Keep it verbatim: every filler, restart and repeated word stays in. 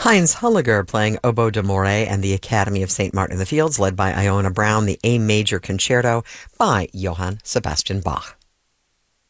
Heinz Hulliger playing Oboe d'Amore and the Academy of Saint Martin in the Fields, led by Iona Brown, the A Major Concerto by Johann Sebastian Bach.